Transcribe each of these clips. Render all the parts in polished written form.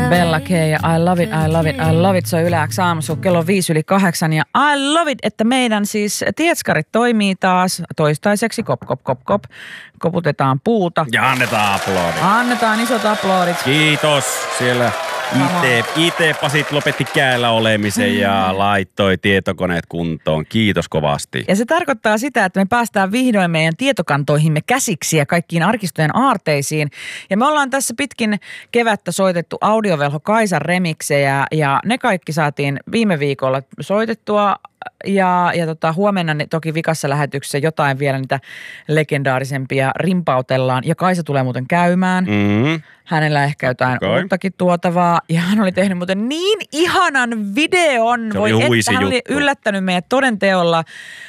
Bella K ja I love it, I love it, I love it. Se on Yle X aamussa, kello 7:05 ja I love it, että meidän siis tietskarit toimii taas toistaiseksi. Kop, kop, kop, kop. Koputetaan puuta. Ja annetaan aplodit. Annetaan isot aplodit. Kiitos siellä. IT-pasit lopetti käällä olemisen ja laittoi tietokoneet kuntoon. Kiitos kovasti. Ja se tarkoittaa sitä, että me päästään vihdoin meidän tietokantoihimme käsiksi ja kaikkiin arkistojen aarteisiin. Ja me ollaan tässä pitkin kevättä soitettu audiovelho Kaisan remiksejä ja ne kaikki saatiin viime viikolla soitettua. Ja huomenna toki vikassa lähetyksessä jotain vielä niitä legendaarisempia rimpautellaan. Ja Kaisa tulee muuten käymään. Mm-hmm. Hänellä ehkä jotain uuttakin tuotavaa. Ja hän oli tehnyt muuten niin ihanan videon. Hän oli yllättänyt meidät todenteolla.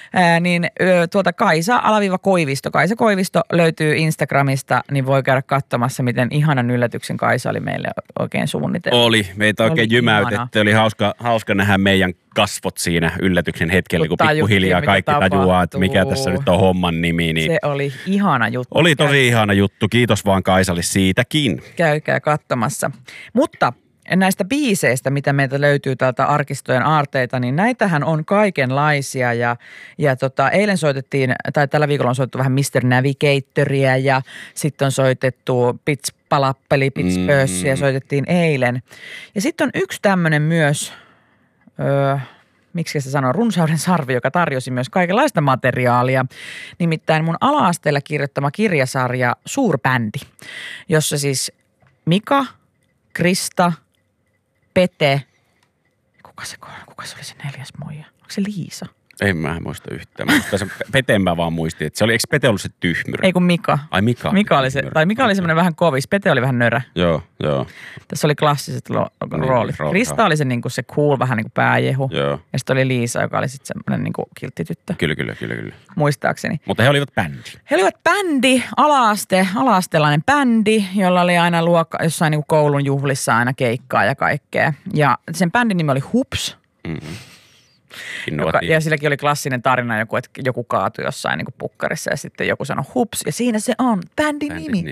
Kaisa-Koivisto. Kaisa Koivisto löytyy Instagramista, niin voi käydä katsomassa, miten ihanan yllätyksen Kaisa oli meille oikein suunnitellut. Oli. Meitä oikein jymäytettiin. Oli hauska nähdä meidän kasvot siinä yllätyksen hetkellä, kun pikkuhiljaa kaikki tajuaa, että mikä tässä nyt on homman nimi. Niin se oli ihana juttu. Oli tosi ihana juttu. Kiitos vaan Kaisalle siitäkin. Käykää katsomassa. Mutta näistä biiseistä, mitä meiltä löytyy täältä arkistojen aarteita, niin näitähän on kaikenlaisia ja eilen soitettiin, tai tällä viikolla on soitettu vähän Mr. Navigatoria ja sitten on soitettu Palappeli, Pössiä soitettiin eilen. Ja sitten on yksi tämmöinen myös, miksi se sanoo, Runsauden sarvi, joka tarjosi myös kaikenlaista materiaalia. Nimittäin mun ala-asteella kirjoittama kirjasarja Suurbändi, jossa siis Mika, Krista, Pete, kuka se oli se neljäs muija? Onko se Liisa? En mä muista yhtään. Peten mä vaan muistin, että se oli, eikö Pete ollut se tyhmyrä? Ei kun Mika. Ai Mika. Mika oli semmoinen vähän kovis. Pete oli vähän nörä. Joo. Tässä oli klassiset roolit. Krista oli se, niin kuin se cool, vähän niin kuin pääjehu. Joo. Ja sitten oli Liisa, joka oli sitten semmoinen niin kuin kilttityttö. Kyllä. Muistaakseni. Mutta he olivat bändi. He olivat bändi, ala-astelainen bändi, jolla oli aina jossain niin kuin koulun juhlissa aina keikkaa ja kaikkea. Ja sen bändin nimi oli Hups. Mm-hmm. Ja silläkin oli klassinen tarina, että joku kaatui jossain niin kuin pukkarissa ja sitten joku sanoi hups ja siinä se on bändin nimi.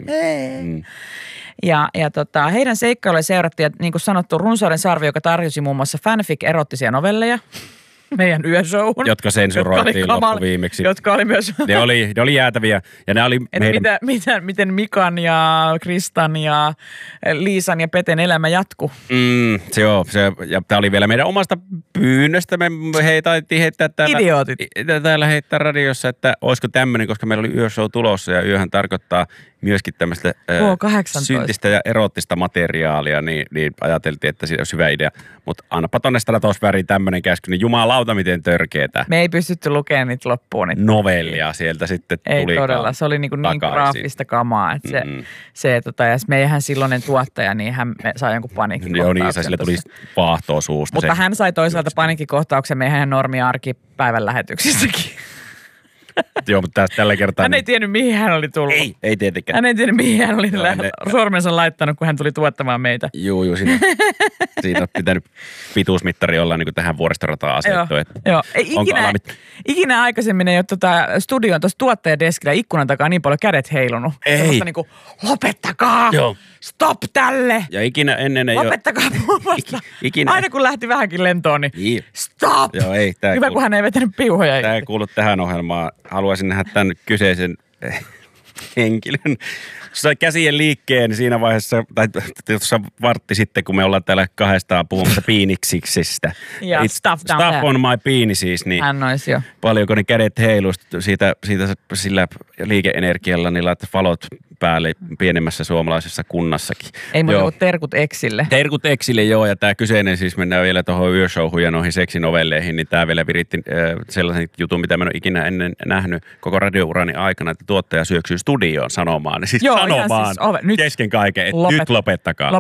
Ja heidän seikkailuja seurattiin ja niin kuin sanottu Runsauden sarvi, joka tarjosi muun muassa fanfic-erottisia novelleja meidän yöshowhun. Jotka sensuroitiin loppuviimeksi. Jotka oli myös. Ne oli jäätäviä. Ja ne oli meidän miten Mikan ja Kristan ja Liisan ja Peten elämä jatkuu. Ja tämä oli vielä meidän omasta pyynnöstä. Me taidettiin heittää täällä heittää radiossa, että olisiko tämmöinen, koska meillä oli yöshow tulossa ja yöhän tarkoittaa myöskin tämmöistä syntistä ja erottista materiaalia, niin ajateltiin, että siitä olisi hyvä idea. Mutta annapa tonne väriin tämmöinen käsky, niin jumalauta miten törkeetä. Me ei pystytty lukemaan niitä loppuun. Novellia sieltä sitten tuli. Ei todella, se oli niin graafista kamaa. Että ja meidän silloinen tuottaja, niin hän sai jonkun paniikkikohtauksen. Joo niin, sille tuli vaahtoa suusta. Mutta hän sai toisaalta paniikkikohtauksen meidän normi-arkipäivän lähetyksissäkin. Joo, mutta tällä kertaa. Hän ei tiennyt, mihin hän oli tullut. Ei tietenkään. Hän ei tiennyt, mihin hän oli sormensa laittanut, kun hän tuli tuottamaan meitä. Joo, siinä on pitänyt pituusmittari olla niin kuin tähän vuoristorataan asettu. Joo. Ikinä aikaisemmin ei ole studion tuossa tuottajadeskillä ikkunan takaa niin paljon kädet heilunut. Ei. Niin kuin, lopettakaa! Joo. Stop tälle! Ja ikinä ennen ei lopettakaa puhumasta. Aina kun lähti vähänkin lentoon, niin stop! Joo, ei. Hyvä, kun hän ei vetänyt piuhoja. Tämä ei kuulu tähän ohjelmaan. Haluaisin nähdä tämän kyseisen henkilön. Sai käsien liikkeen siinä vaiheessa, tai tuossa vartti sitten, kun me ollaan täällä kahdestaan puhumassa piiniksiksistä. Ja stuff on my piini siis. Niin hän olisi jo. Paljonko ne kädet heilusti siitä sillä liikeenergialla, niin laittaisi valot päälle pienemmässä suomalaisessa kunnassakin. Ei muuta kuin terkut Exille. Terkut Exille, joo. Ja tämä kyseinen, siis mennään vielä tuohon yöshowhun ja noihin seksinovelleihin, niin tämä vielä viritti sellaisen jutun, mitä mä en ole ikinä ennen nähnyt koko radiourani aikana, että tuottaja syöksyy studioon sanomaan. Siis joo, sanomaan siis, kesken kaiken, että nyt lopettakaa.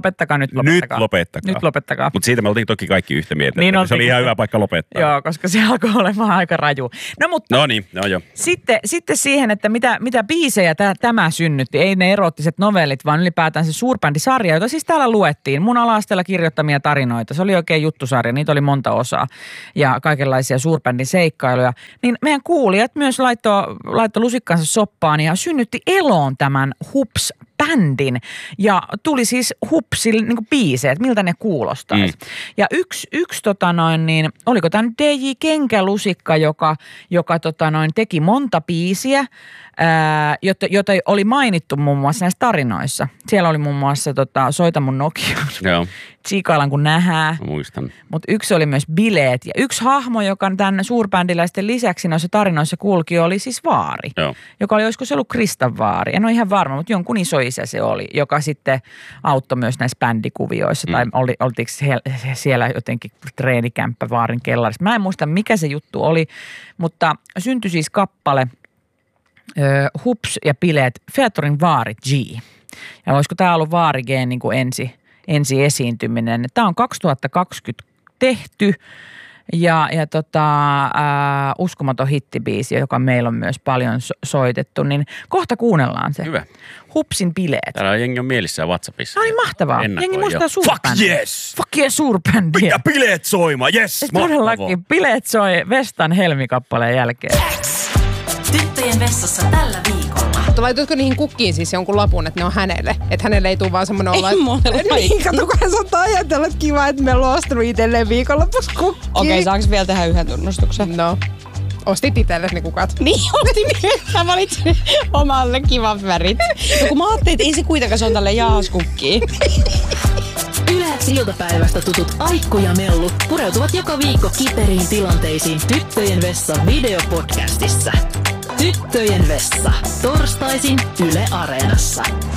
Nyt lopettakaa. Mutta siitä me oltiin toki kaikki yhtä mieltä. Niin se oli ihan hyvä paikka lopettaa. Joo, koska se alkoi olemaan aika raju. No mutta sitten siihen, että mitä biisejä tämä synnytti. Ei ne erottiset novellit, vaan ylipäätään se suurbändisarja, jota siis täällä luettiin. Mun ala-asteella kirjoittamia tarinoita. Se oli oikein juttusarja, niitä oli monta osaa. Ja kaikenlaisia suurbändin seikkailuja. Niin meidän kuulijat myös laittoi lusikkansa soppaan ja synnytti eloon tämän Hups bändin ja tuli siis Hupsille niin biisejä, että miltä ne kuulostaisi. Ja yksi oliko tämä nyt DJ Kenkälusikka, joka teki monta biisiä, jota oli mainittu muun muassa näissä tarinoissa. Siellä oli muun muassa Soita mun Nokia. Joo. Tsiikailan kun nähdään. Muistan. Mutta yksi oli myös bileet. Ja yksi hahmo, joka tämän suurbändiläisten lisäksi noissa tarinoissa kulki, oli siis Vaari. Joo. Joka oli, olisiko se ollut Kristan Vaari. En ole ihan varma, mutta jonkun isoisä se oli, joka sitten auttoi myös näissä bändikuvioissa. Tai oltiinko siellä jotenkin treenikämppä Vaarin kellarissa. Mä en muista, mikä se juttu oli, mutta syntyi siis kappale Hups ja bileet featuring Vaari G. Ja olisiko tämä ollut Vaari G niin kuin ensi esiintyminen. Tämä on 2020 tehty ja uskomaton hittibiisi, joka meillä on myös paljon soitettu, niin kohta kuunnellaan se. Hyvä. Hupsin bileet. Täällä on jengi on mielissään WhatsAppissa. No niin mahtavaa. Jengi muistaa suurbändiä. Fuck yes, suurbändiä. Mitä bileet soimaan, yes, todellakin, bileet soi Vestan Helmi-kappaleen jälkeen. Tyttöjen vessassa tällä viikolla. Laitoitko niihin kukkiin siis jonkun lapun, että ne on hänelle? Että hänelle ei tule vaan semmoinen olla, että niin, kato, kun hän saattaa ajatella, että kiva, että me ollaan ostanut itselleen viikonlopuksi kukkiin. Okei, saanko vielä tehdä yhden tunnustuksen? No. Ostit itsellesi ne kukat. Niin, ostin. Mä valitsin omalle kivan värit. No kun mä ajattelin, että ei se kuitenkaan, se on tälle jaaskukkiin. Yleäksi iltapäivästä tutut Aikku ja Mellu pureutuvat joka viikko kiperiin tilanteisiin Tyttöjen vessa videopodcastissa. Tyttöjen vessa. Torstaisin Yle Areenassa.